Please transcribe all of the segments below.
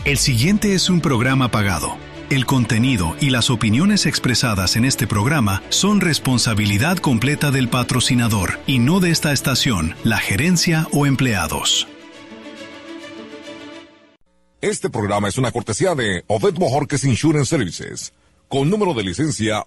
El siguiente es un programa pagado. El contenido y las opiniones expresadas en este programa son responsabilidad completa del patrocinador y no de esta estación, la gerencia o empleados. Este programa es una cortesía de Odette Bojorquez Insurance Services, con número de licencia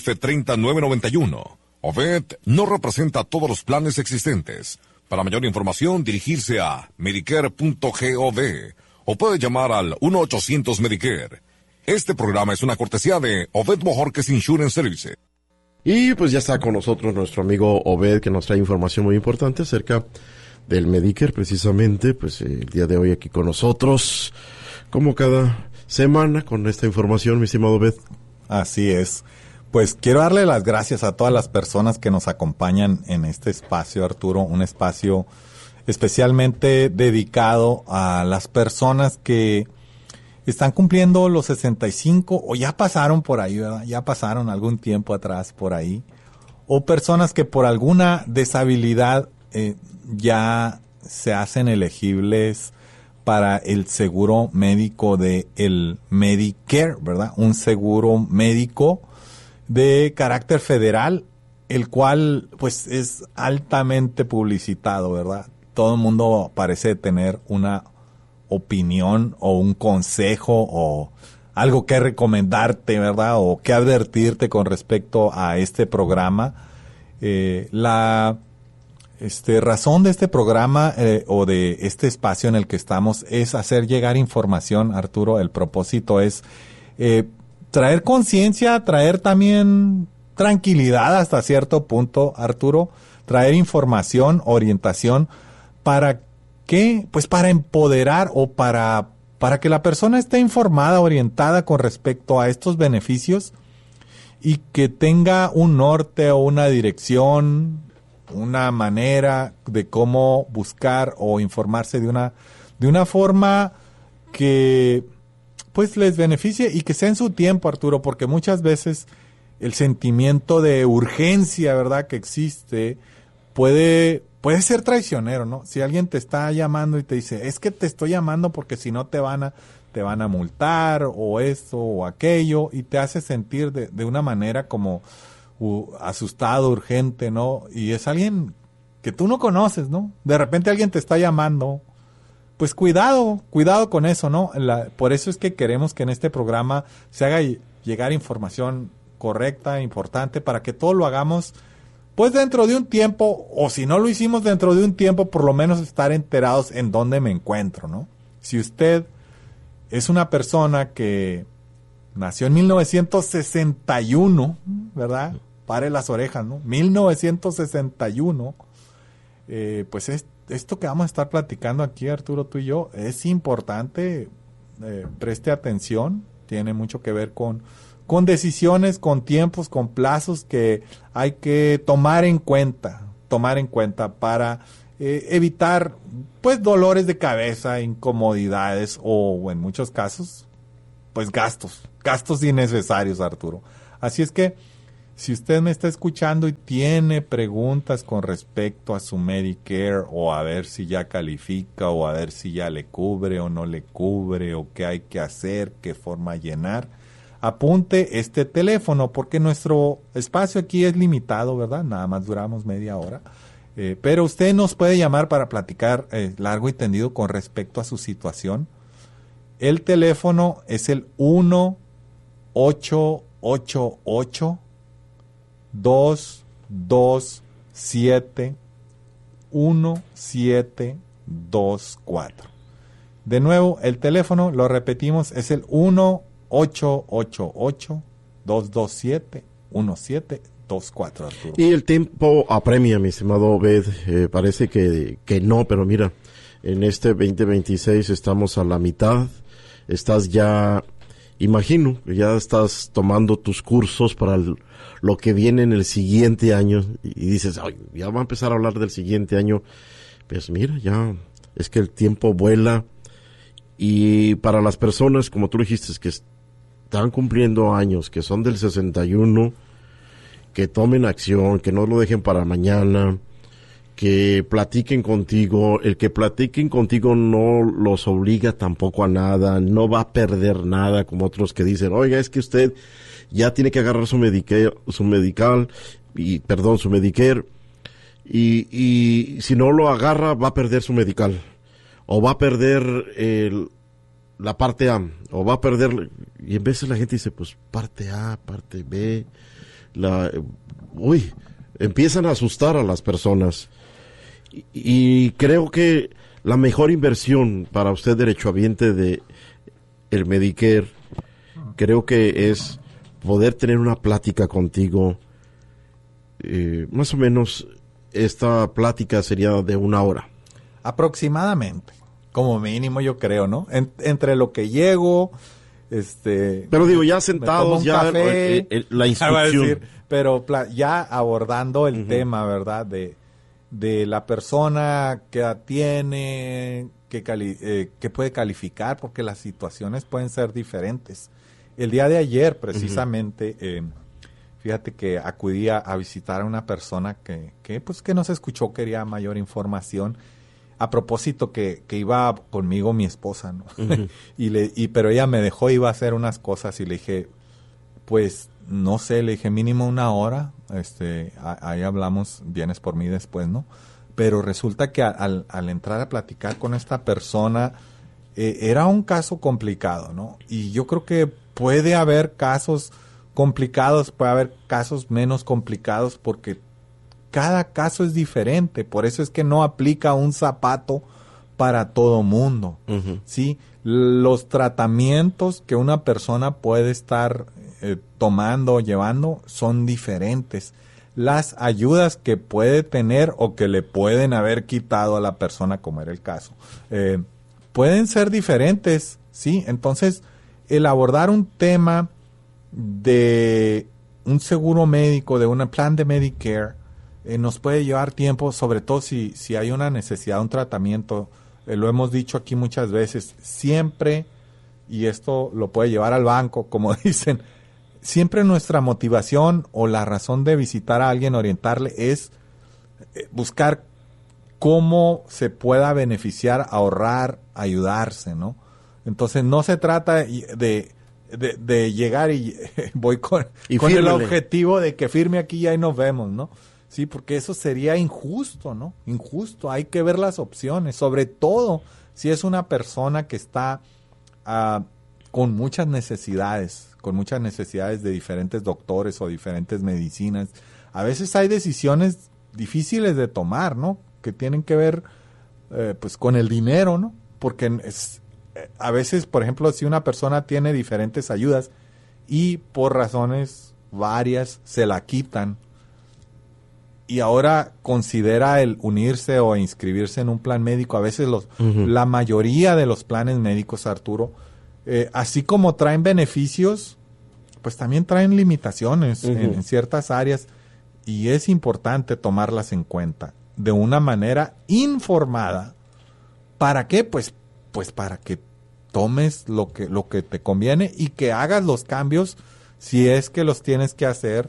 OF30991. Odette no representa todos los planes existentes. Para mayor información, dirigirse a medicare.gov o puede llamar al 1-800-Medicare. Este programa es una cortesía de Odette Bojorquez Insurance Services. Y pues ya está con nosotros nuestro amigo Obed, que nos trae información muy importante acerca del Medicare, precisamente, pues el día de hoy aquí con nosotros, como cada semana, con esta información, mi estimado Obed. Así es. Pues quiero darle las gracias a todas las personas que nos acompañan en este espacio, Arturo, un espacio especialmente dedicado a las personas que están cumpliendo los 65 o ya pasaron por ahí, ¿verdad? Ya pasaron algún tiempo atrás por ahí. O personas que por alguna deshabilidad ya se hacen elegibles para el seguro médico de el Medicare, ¿verdad? Un seguro médico de carácter federal, el cual pues es altamente publicitado, ¿verdad? Todo el mundo parece tener una opinión o un consejo o algo que recomendarte, ¿verdad? O que advertirte con respecto a este programa. La razón de este programa o de este espacio en el que estamos es hacer llegar información, Arturo. El propósito es traer conciencia, traer también tranquilidad hasta cierto punto, Arturo, traer información, orientación, ¿para qué? Pues para empoderar o para que la persona esté informada, orientada con respecto a estos beneficios y que tenga un norte o una dirección, una manera de cómo buscar o informarse de una forma que pues les beneficie y que sea en su tiempo, Arturo, porque muchas veces el sentimiento de urgencia, ¿verdad?, que existe puede ser traicionero, ¿no? Si alguien te está llamando y te dice, es que te estoy llamando porque si no te van a multar o esto o aquello, y te hace sentir de una manera como asustado, urgente, ¿no? Y es alguien que tú no conoces, ¿no? De repente alguien te está llamando. Pues cuidado con eso, ¿no? Por eso es que queremos que en este programa se haga llegar información correcta, importante, para que todo lo hagamos pues dentro de un tiempo, o si no lo hicimos dentro de un tiempo, por lo menos estar enterados en dónde me encuentro, ¿no? Si usted es una persona que nació en 1961, ¿verdad? Pare las orejas, ¿no? 1961, pues esto que vamos a estar platicando aquí, Arturo, tú y yo, es importante, preste atención, tiene mucho que ver con decisiones, con tiempos, con plazos que hay que tomar en cuenta para evitar pues dolores de cabeza, incomodidades o en muchos casos pues gastos innecesarios, Arturo. Así es que si usted me está escuchando y tiene preguntas con respecto a su Medicare o a ver si ya califica o a ver si ya le cubre o no le cubre o qué hay que hacer, qué forma llenar, apunte este teléfono, porque nuestro espacio aquí es limitado, ¿verdad? Nada más duramos media hora. Pero usted nos puede llamar para platicar largo y tendido con respecto a su situación. El teléfono es el 1-888-227-1724. De nuevo, el teléfono, lo repetimos, es el 1-888-227-1724, Arturo. Y el tiempo apremia, mi estimado Obed. Parece que no, pero mira, en este 2026 estamos a la mitad. Estás ya, imagino, que ya estás tomando tus cursos para lo que viene en el siguiente año. Y dices, ay, ya va a empezar a hablar del siguiente año. Pues mira, ya es que el tiempo vuela. Y para las personas, como tú dijiste, que están cumpliendo años, que son del 61, que tomen acción, que no lo dejen para mañana, que platiquen contigo. El que platiquen contigo no los obliga tampoco a nada, no va a perder nada, como otros que dicen, oiga, es que usted ya tiene que agarrar su Medicare, su Medicare, y si no lo agarra va a perder su medical, o va a perder la parte A, o va a perder, y en veces la gente dice, pues parte A, parte B, empiezan a asustar a las personas. Y creo que la mejor inversión para usted, derechohabiente de el Medicare, creo que es poder tener una plática contigo. Más o menos esta plática sería de 1 hora. Aproximadamente, como mínimo yo creo, ¿no? Entre lo que llego, pero digo, ya sentados, ya café, la instrucción. Pero ya abordando el tema, ¿verdad? De la persona que tiene, que puede calificar, porque las situaciones pueden ser diferentes. El día de ayer, precisamente, fíjate que acudí a visitar a una persona que nos escuchó, quería mayor información. A propósito que iba conmigo mi esposa, ¿no? Pero ella me dejó, iba a hacer unas cosas y le dije, pues, no sé, le dije mínimo 1 hora, ahí hablamos, vienes por mí después, ¿no? Pero resulta que al entrar a platicar con esta persona, era un caso complicado, ¿no? Y yo creo que puede haber casos complicados, puede haber casos menos complicados, porque cada caso es diferente, por eso es que no aplica un zapato para todo mundo, ¿sí? Los tratamientos que una persona puede estar tomando o llevando son diferentes. Las ayudas que puede tener o que le pueden haber quitado a la persona, como era el caso, pueden ser diferentes, ¿sí? Entonces, el abordar un tema de un seguro médico, de un plan de Medicare, nos puede llevar tiempo, sobre todo si hay una necesidad de un tratamiento. Lo hemos dicho aquí muchas veces, siempre, y esto lo puede llevar al banco, como dicen, siempre nuestra motivación o la razón de visitar a alguien, orientarle, es buscar cómo se pueda beneficiar, ahorrar, ayudarse, ¿no? Entonces no se trata de llegar y voy con el objetivo de que firme aquí y ahí nos vemos, ¿no? Sí, porque eso sería injusto, ¿no? Injusto, hay que ver las opciones, sobre todo si es una persona que está con muchas necesidades de diferentes doctores o diferentes medicinas. A veces hay decisiones difíciles de tomar, ¿no? Que tienen que ver, pues, con el dinero, ¿no? Porque a veces, por ejemplo, si una persona tiene diferentes ayudas y por razones varias se la quitan, y ahora considera el unirse o inscribirse en un plan médico. A veces la mayoría de los planes médicos, Arturo, así como traen beneficios, pues también traen limitaciones en ciertas áreas, y es importante tomarlas en cuenta de una manera informada. ¿Para qué? Pues para que tomes lo que te conviene y que hagas los cambios si es que los tienes que hacer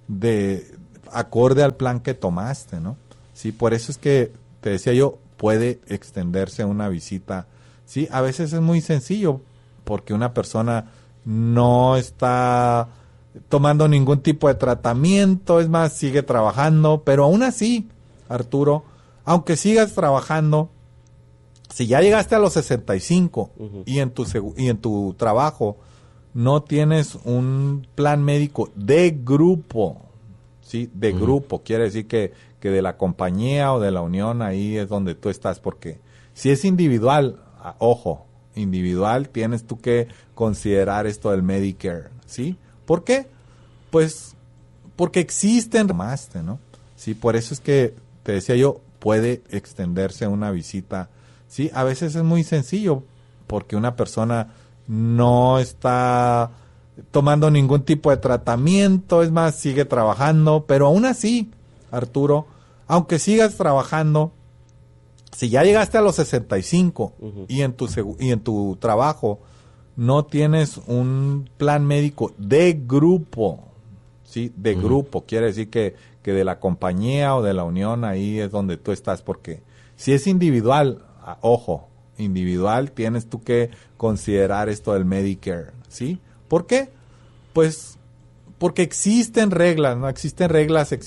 acorde al plan que tomaste, ¿no? Sí, por eso es que te decía yo, puede extenderse una visita. Sí, a veces es muy sencillo, porque una persona no está tomando ningún tipo de tratamiento, es más, sigue trabajando, pero aún así, Arturo, aunque sigas trabajando, si ya llegaste a los 65 y en tu trabajo no tienes un plan médico de grupo, ¿sí? De grupo, quiere decir que de la compañía o de la unión, ahí es donde tú estás, porque si es individual, ojo, individual, tienes tú que considerar esto del Medicare, ¿sí? ¿Por qué? Pues porque existen más, ¿no? Sí, por eso es que te decía yo, puede extenderse una visita, ¿sí? A veces es muy sencillo, porque una persona no está tomando ningún tipo de tratamiento, es más, sigue trabajando, pero aún así, Arturo, aunque sigas trabajando, si ya llegaste a los 65 y en tu trabajo no tienes un plan médico de grupo, ¿sí? De grupo, quiere decir que de la compañía o de la unión, ahí es donde tú estás, porque si es individual, ojo, individual, tienes tú que considerar esto del Medicare, ¿sí? ¿Por qué? Pues porque existen reglas, ¿no? Existen reglas,